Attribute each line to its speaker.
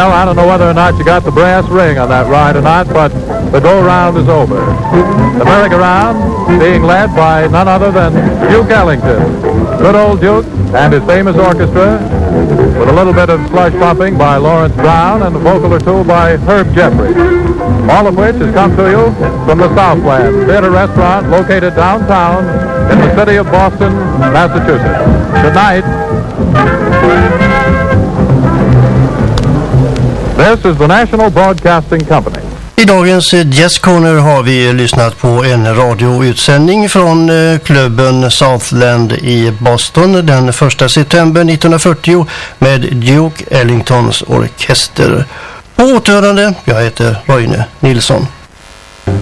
Speaker 1: Well, I don't know whether or not you got the brass ring on that ride or not, but the go-round is over. The merry-go-round being led by none other than Duke Ellington. Good old Duke and his famous orchestra, with a little bit of slush pumping by Lawrence Brown and a vocal or two by Herb Jeffrey. All of which has come to you from the Southland Theater Restaurant located downtown in the city of Boston, Massachusetts. Good night. This is the National Broadcasting Company.
Speaker 2: I dagens Jazz Corner har vi lyssnat på en radioutsändning från klubben Southland i Boston den 1 september 1940 med Duke Ellingtons orkester. På återhörande, jag heter Roine Nilsson.